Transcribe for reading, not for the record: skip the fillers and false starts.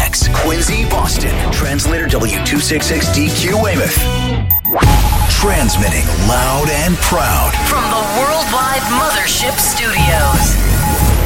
KMOX, Quincy, Boston. Translator W266DQ Weymouth. Transmitting loud and proud from the Worldwide Mothership Studios.